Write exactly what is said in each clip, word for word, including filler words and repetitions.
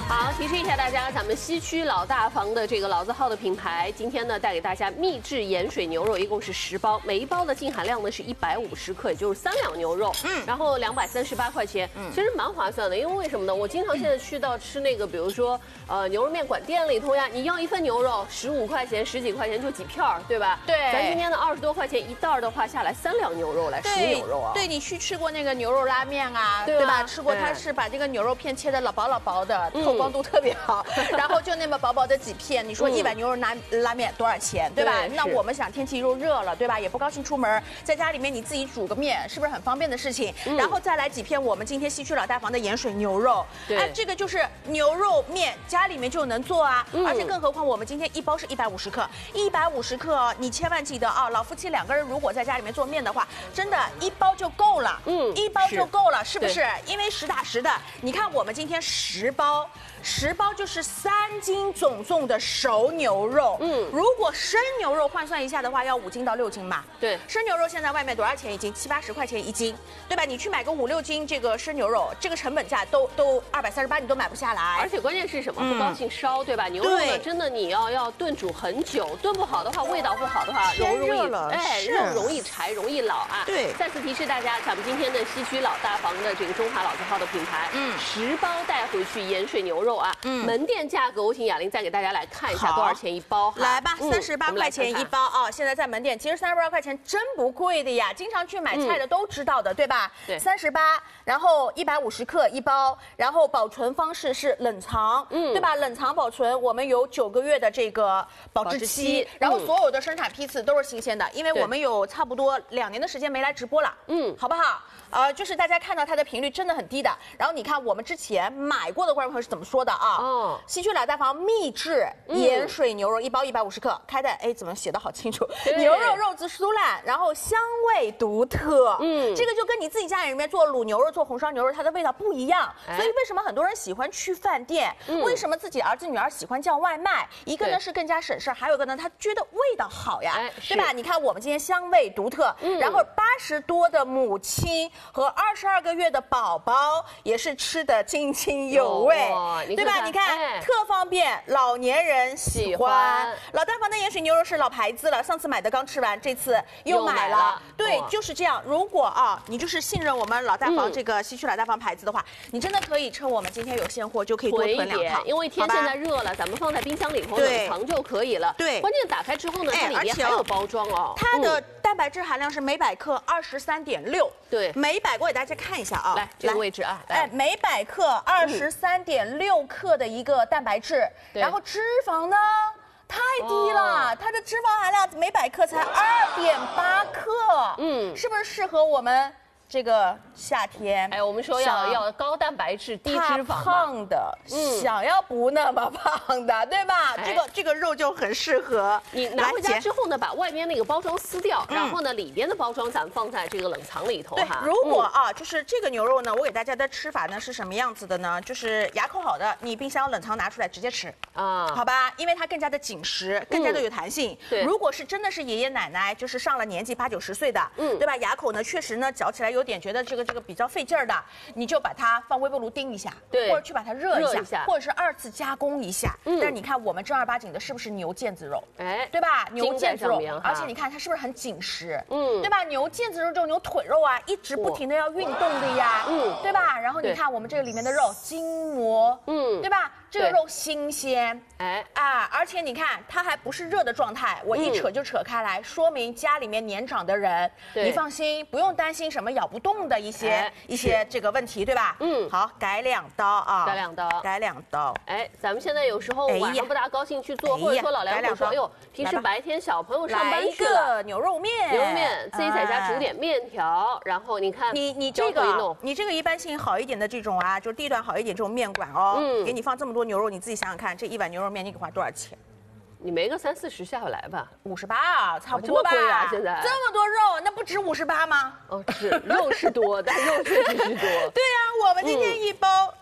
好，提示一下大家，咱们西区老大房的这个老字号的品牌，今天呢带给大家秘制盐水牛肉，一共是十包，每一包的净含量呢是一百五十克，也就是三两牛肉，嗯，然后两百三十八块钱，嗯，其实蛮划算的，因为为什么呢？我经常现在去到吃那个，比如说呃牛肉面馆店里头呀，你要一份牛肉十五块钱、十几块钱就几片儿，对吧？ 对， 咱今天呢二十多块钱一袋的话下来三两牛肉来熟牛肉啊， 对，你去吃过那个牛肉拉面啊，对吧？吃过，它是把这个牛肉片切的老薄老薄的，透光度特别好。然后就那么薄薄的几片，你说一碗牛肉拉拉面多少钱，对吧？那我们想天气又热了，对吧？也不高兴出门，在家里面你自己煮个面，是不是很方便的事情？然后再来几片我们今天西区老大房的盐水牛肉，哎，这个就是牛肉面，家里面就能做啊。而且更何况我们今天一包是一百五十克，一百五十克，你千万记得啊，老夫妻两个人如果在家里面做面的话，真的，一包就够了，嗯，一包就够了，是不是？因为实打实的，你看我们今天十包。十包就是三斤总重的熟牛肉，嗯，如果生牛肉换算一下的话，要五斤到六斤嘛。 对， 生牛肉现在外面多少钱一斤？七八十块钱一斤，对吧？你去买个五六斤这个生牛肉，这个成本价都都二百三十八，你都买不下来。 而且关键是什么？不高兴烧，对吧？牛肉呢，真的你要要炖煮很久，炖不好的话，味道不好的话，肉容易哎，肉容易柴，容易老啊。 对， 再次提示大家，咱们今天的西区老大房的这个中华老字号的品牌，嗯，十包带回去盐水牛肉啊，嗯，门店价格，我请雅玲再给大家来看一下多少钱一包哈。 来吧，三十八块钱一包啊！现在在门店，其实三十八块钱真不贵的呀，经常去买菜的都知道的，对吧？ 对， 三十八，然后一百五十克一包，然后保存方式是冷藏，嗯，对吧？冷藏保存，我们有九个月的这个保质期，然后所有的生产批次都是新鲜的，因为我们有差不多两年的时间没来直播了，嗯，好不好？呃，就是大家看到它的频率真的很低的。然后你看我们之前买过的观众朋友是怎么说的啊？哦，西区老大房秘制盐水牛肉一包一百五十克，开袋，哎，怎么写的好清楚？牛肉肉质酥烂，然后香味独特。嗯，这个就跟你自己家里面做卤牛肉、做红烧牛肉，它的味道不一样。所以为什么很多人喜欢去饭店？为什么自己儿子女儿喜欢叫外卖？一个呢是更加省事，还有一个呢他觉得味道好呀，对吧？你看我们今天香味独特，然后八十多的母亲。和二十二个月的宝宝也是吃得津津有味，对吧？你看特方便，老年人喜欢。老大房的盐水牛肉是老牌子了，上次买的刚吃完，这次又买了。对，就是这样。如果啊，你就是信任我们老大房这个西区老大房牌子的话，你真的可以趁我们今天有现货就可以多囤两套， 因为天现在热了，咱们放在冰箱里头冷藏就可以了。对，关键打开之后呢，它里面还有包装哦。 它的蛋白质含量是每百克二十三点六。 对， 每百克给大家看一下啊， 来这个位置啊， 哎，每百克二十三点六克的一个蛋白质，然后脂肪呢太低了，它的脂肪含量每百克才二点八克，嗯，是不是适合我们？这个夏天， 哎，我们说要要高蛋白质、低脂肪， 胖的，嗯，想要不那么胖的，对吧？哎、这个这个肉就很适合。 你拿回家之后呢，把外边那个包装撕掉，嗯、然后呢，里边的包装咱们放在这个冷藏里头哈。 如果啊，嗯、就是这个牛肉呢，我给大家的吃法呢是什么样子的呢？就是牙口好的，你冰箱冷藏拿出来直接吃啊，好吧？因为它更加的紧实，更加的有弹性。对、嗯，如果是真的是爷爷奶奶，就是上了年纪八九十岁的，嗯，对吧？牙口呢确实呢嚼起来有点觉得这个这个比较费劲儿的，你就把它放微波炉叮一下，对，或者去把它热一下，一下或者是二次加工一下。嗯，但是你看我们正儿八经的是不是牛腱子肉？哎，对吧？牛腱子肉，而且你看它是不是很紧实？嗯，对吧？牛腱子肉这种牛腿肉啊，一直不停的要运动的呀，嗯，对吧？然后你看我们这个里面的肉筋膜，嗯，对吧？这个肉新鲜，哎啊，而且你看它还不是热的状态，我一扯就扯开来，说明家里面年长的人，你放心，不用担心什么咬不动的一些一些这个问题，对吧？嗯，好，改两刀啊， 改两刀， 改两刀。 哎，咱们现在有时候晚上不大高兴去做，或者说老梁会说，哎呦，平时白天小朋友上班去了， 牛肉面， 牛肉面自己在家煮点面条，然后你看你你这个你这个一般性好一点的这种啊，就是地段好一点这种面馆哦，嗯，给你放这么多牛肉，你自己想想看，这一碗牛肉面你给花多少钱？ 你没个三四十下不来吧？ 五十八啊，差不多吧。 这么贵啊，现在这么多肉，那不值五十八吗？ 哦，是肉是多，但肉确实是多。 对呀、啊，我们今天一包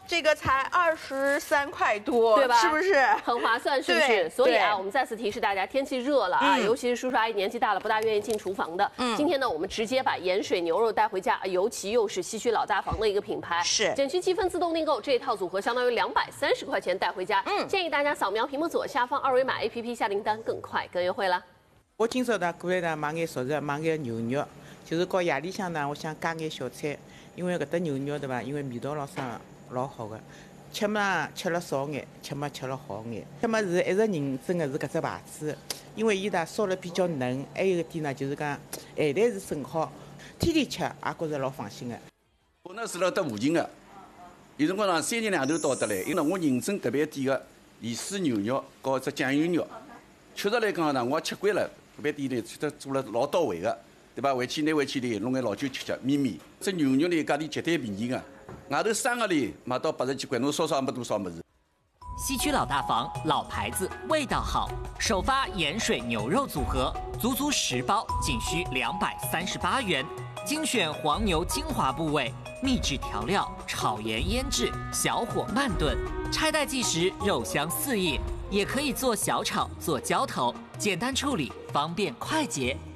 这个才二十三块多， 对吧？ 是不是很划算？是不是？所以啊，我们再次提示大家，天气热了啊，嗯、尤其是叔叔阿姨年纪大了，不大愿意进厨房的。嗯，今天呢，我们直接把盐水牛肉带回家，尤其又是西区老大房的一个品牌， 是减去积分自动订购，这一套组合相当于两百三十块钱带回家。嗯，建议大家扫描屏幕左下方二维码 A P P 下订单，更快更优惠了。 我今朝呢过来呢买眼熟食，买眼牛肉，就是搞夜里向呢，我想加眼小菜，因为搿搭牛肉对伐？因为味道老啥老好个。吃嘛吃了少眼，吃嘛吃了好眼。吃嘛是一直认证的是搿只牌子，因为伊呢烧了比较嫩，还有一点呢就是讲咸淡是正好，天天吃也觉着老放心的。 我呢是辣搭附近的，有辰光呢三日两头到得来，因为我认证搿爿店的盐水牛肉和只酱油肉，确实来讲呢，我吃惯了搿爿店呢吃得做了老到位的，对伐？回去拿回去哩弄眼老酒吃吃绵绵，这牛肉呢价钿绝对便宜的。外头三个里买到八十几块，侬少少也没多少么子。 西区老大房，老牌子，味道好。首发盐水牛肉组合，足足十包，仅需两百三十八元。精选黄牛精华部位，秘制调料，炒盐腌制，小火慢炖，拆袋即食，肉香四溢。也可以做小炒，做浇头，简单处理，方便快捷。